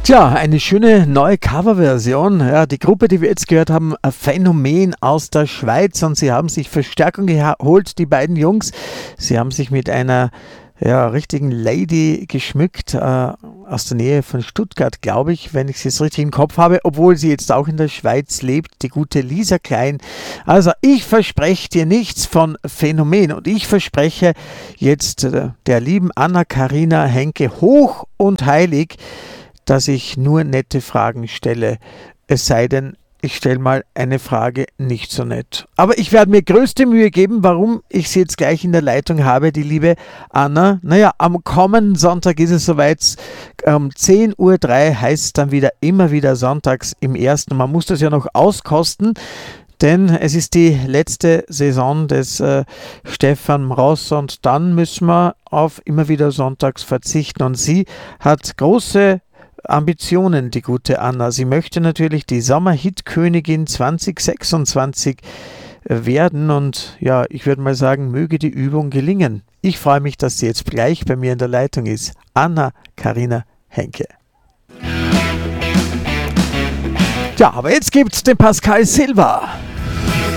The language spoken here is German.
Tja, eine schöne neue Coverversion. Ja, die Gruppe, die wir jetzt gehört haben, ein Phänomen aus der Schweiz, und sie haben sich Verstärkung geholt, die beiden Jungs. Sie haben sich mit einer richtigen Lady geschmückt, aus der Nähe von Stuttgart, glaube ich, wenn ich es jetzt richtig im Kopf habe, obwohl sie jetzt auch in der Schweiz lebt, die gute Lisa Klein. Also ich verspreche dir nichts von Phänomen, und ich verspreche jetzt der lieben Anna-Karina Henke hoch und heilig, dass ich nur nette Fragen stelle, es sei denn, ich stelle mal eine Frage nicht so nett. Aber ich werde mir größte Mühe geben, warum ich sie jetzt gleich in der Leitung habe, die liebe Anna. Naja, am kommenden Sonntag ist es soweit, 10:03 Uhr heißt es dann wieder, immer wieder sonntags im Ersten. Man muss das ja noch auskosten, denn es ist die letzte Saison des Stefan Ross, und dann müssen wir auf immer wieder sonntags verzichten. Und sie hat große Ambitionen, die gute Anna. Sie möchte natürlich die Sommerhitkönigin 2026 werden, und ja, ich würde mal sagen, möge die Übung gelingen. Ich freue mich, dass sie jetzt gleich bei mir in der Leitung ist. Anna-Karina Henke. Ja, aber jetzt gibt's den Pascal Silva.